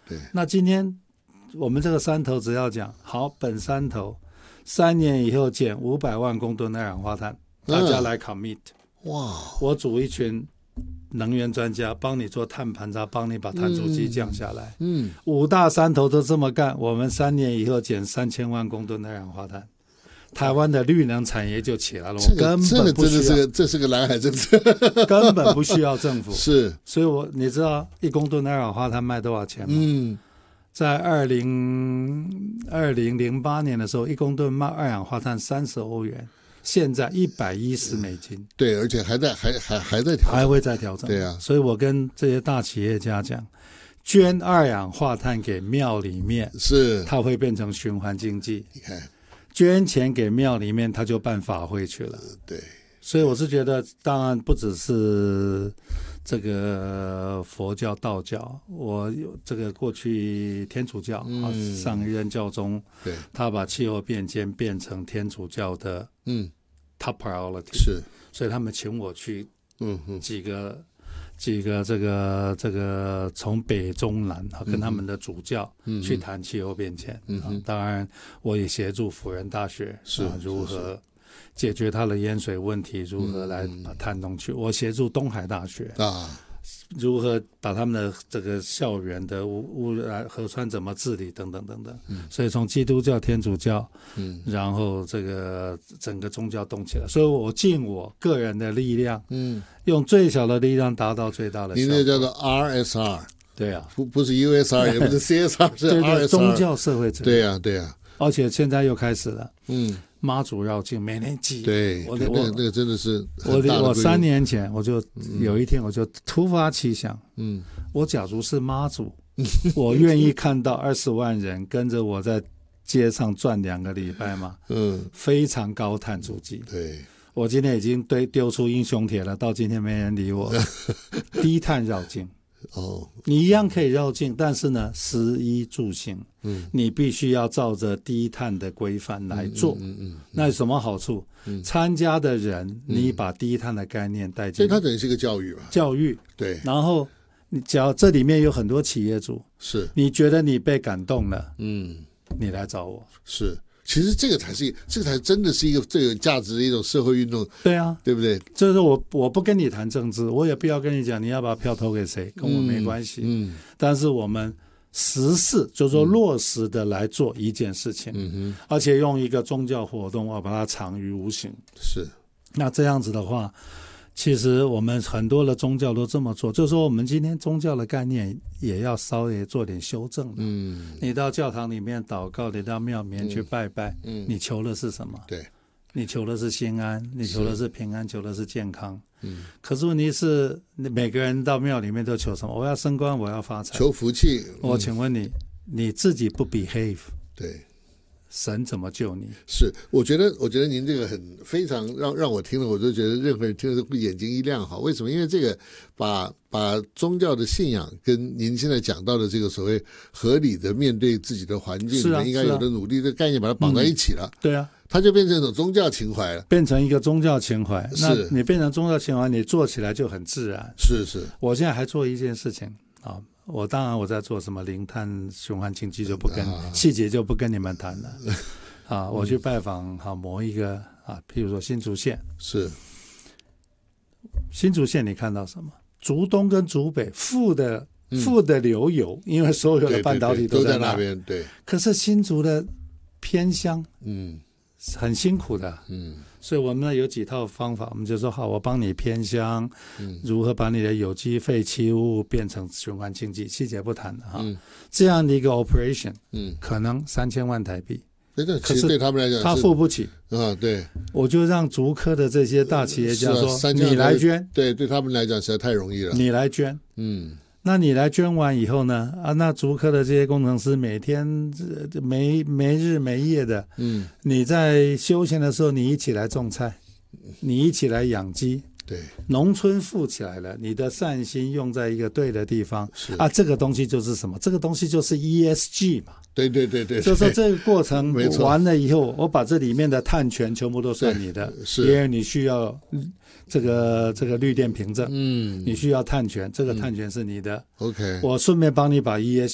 对。 那今天我们这个山头只要讲好，本山头3年以后减500万公吨二氧化碳，大家来 commit。 哇！ 我组一群能源专家帮你做碳盘查，帮你把碳足迹降下来。5大山头都这么干，我们3年以后减3000万公吨二氧化碳。台湾的绿能产业就起来了，我根本不需要， 这是个蓝海政策， 根本不需要政府。 是， 所以你知道1公吨二氧化碳卖多少钱吗？在2008年的时候，1公吨卖二氧化碳30欧元，现在110美金。 对，而且还在调整， 还会再调整。 对啊， 所以我跟这些大企业家讲，捐二氧化碳给庙里面， 是它会变成循环经济。 你看。 捐钱给庙里面，他就办法会去了。 对， 所以我是觉得，当然不只是这个佛教、道教，我有这个过去天主教，上一任教宗， 对， 他把气候变迁变成天主教的top priority， 是， 所以他们请我去几个这个从北中南跟他们的主教去谈气候变迁。当然我也协助辅仁大学如何解决它的淹水问题，如何来把碳东去。我协助东海大学如何把他们的这个校园的污染河川怎么治理等等等等。所以从基督教、天主教，然后这个整个宗教动起来，所以我尽我个人的力量，用最小的力量达到最大的效果。 你那叫做 RSR， 对啊， 不是 USR， 也不是 CSR， 是 RSR， 宗教社会责任。 对啊， 而且现在又开始了，妈祖绕境每年祭。 对，那个真的是很大的我3年前我就有一天我就突发奇想，我假如是妈祖，我愿意看到20万人跟着我在街上转2个礼拜吗？非常高碳足迹。 对， 我今天已经丢出英雄帖了，到今天没人理我。低碳绕境。你一样可以绕境，但是呢，食衣住行，你必须要照着低碳的规范来做。那有什么好处？参加的人，你把低碳的概念带进， 所以它等于是一个教育吧？ 教育， 对。 然后你只要这里面有很多企业主， 是你觉得你被感动了，你来找我。 是。其实这个才真的是一个最有价值的一种社会运动。 对啊， 对不对？ 就是我不跟你谈政治，我也不要跟你讲你要把票投给谁，跟我没关系。但是我们实事，就是说落实的来做一件事情，而且用一个宗教活动，我把它藏于无形。 是。 那这样子的话，其实我们很多的宗教都这么做，就是说我们今天宗教的概念也要稍微做点修正。你到教堂里面祷告，你到庙里面去拜拜，你求的是什么？ 对， 你求的是心安，你求的是平安，求的是健康。可是问题是，每个人到庙里面都求什么？我要升官，我要发财， 求福气。 我请问你，你自己不 behave， 对， 神怎么救你？ 是，我觉得您这个非常让我听了，我就觉得任何人听了都眼睛一亮。好，为什么？因为这个把宗教的信仰跟您现在讲到的这个所谓合理的面对自己的环境里面应该有的努力的概念，把它绑在一起了。 对啊， 它就变成一种宗教情怀了， 变成一个宗教情怀。那你变成宗教情怀，你做起来就很自然。 是。 我现在还做一件事情啊。当然我在做什么零碳循环经济就不跟细节就不跟你们谈了我去拜访某一个譬如说新竹县， 是新竹县，你看到什么？竹东跟竹北富的流油，因为所有的半导体都在那边。对， 可是新竹的偏乡很辛苦的，所以我们有几套方法，我们就说好，我帮你偏乡，如何把你的有机废弃物变成循环经济，细节不谈了这样的一个 operation，可能3000万台币， 其实对他们来讲他付不起对， 我就让竹科的这些大企业家说，你来捐， 对他们来讲实在太容易了， 你来捐，那你来捐完以后呢？那竹科的这些工程师每天没日没夜的，你在休闲的时候，你一起来种菜，你一起来养鸡， 对， 农村富起来了，你的善心用在一个对的地方这个东西就是什么？这个东西就是 ESG 嘛。 对， 就是说这个过程完了以后，我把这里面的碳权全部都算你的，因为你需要这个绿电凭证，你需要碳权，这个碳权是你的。 OK， 我顺便帮你把 ESG